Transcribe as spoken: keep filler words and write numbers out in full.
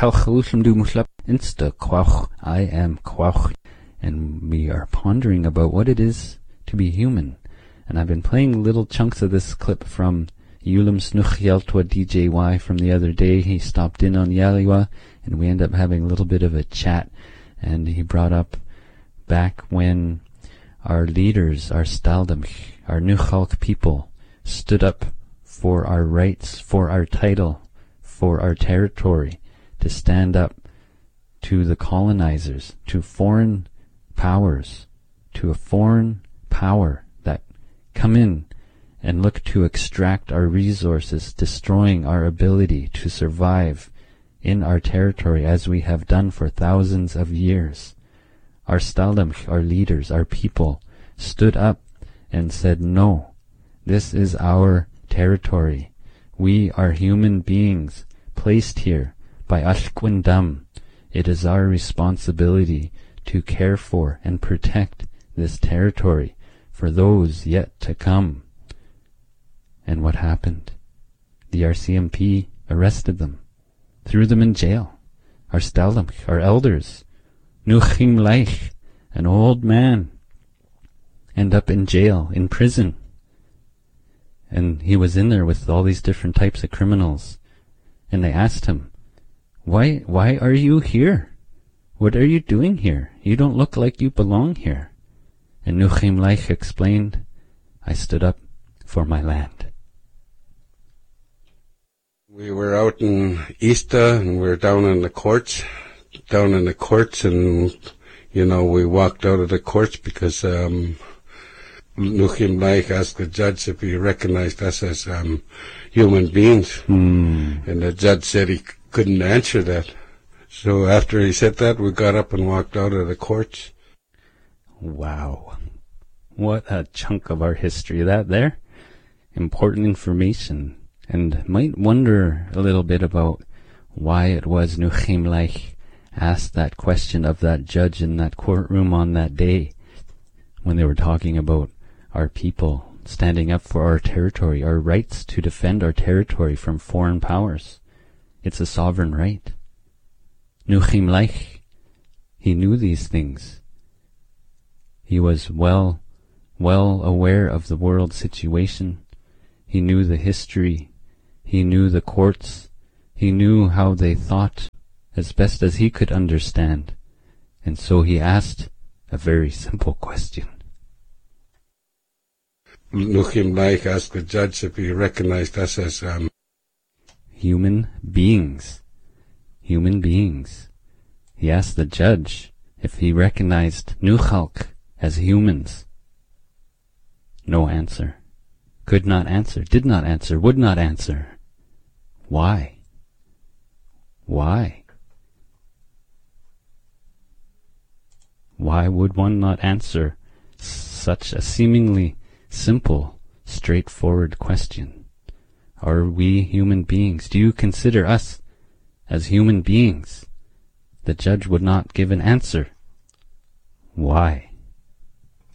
Insta Kwauch, I am Kwauch. And we are pondering about what it is to be human. And I've been playing little chunks of this clip from Yulam Snuch Yeltwa D J Y from the other day. He stopped in on Yaliwa, and we ended up having a little bit of a chat. And he brought up back when our leaders, our Staldamch, our Nuchalk people, stood up for our rights, for our title, for our territory, to stand up to the colonizers, to foreign powers, to a foreign power that come in and look to extract our resources, destroying our ability to survive in our territory as we have done for thousands of years. Our Staldamch, our leaders, our people, stood up and said, no, this is our territory. We are human beings placed here by Ashkwindam. It is our responsibility to care for and protect this territory for those yet to come. And what happened? The R C M P arrested them, threw them in jail. Our Staldamch, our elders, Nuchim Leich, an old man, end up in jail, in prison. And he was in there with all these different types of criminals. And they asked him, Why, why are you here? What are you doing here? You don't look like you belong here. And Nuchim Leich explained, I stood up for my land. We were out in Easter, and we were down in the courts, down in the courts, and, you know, we walked out of the courts because um, Nuchim Leich asked the judge if he recognized us as um, human beings. Mm. And the judge said he couldn't answer that. So after he said that, we got up and walked out of the courts. Wow. What a chunk of our history that there. Important information. And might wonder a little bit about why it was Nuchim Leich asked that question of that judge in that courtroom on that day when they were talking about our people standing up for our territory, our rights to defend our territory from foreign powers. It's a sovereign right. Nuchim Leich, he knew these things. He was well, well aware of the world situation. He knew the history. He knew the courts. He knew how they thought as best as he could understand. And so he asked a very simple question. Nuchim Leich asked the judge if he recognized us as um, human beings. Human beings. He asked the judge if he recognized Nuchalk as humans. No answer. Could not answer, did not answer, would not answer. Why? Why? Why would one not answer such a seemingly simple, straightforward question? Are we human beings? Do you consider us as human beings? The judge would not give an answer. Why?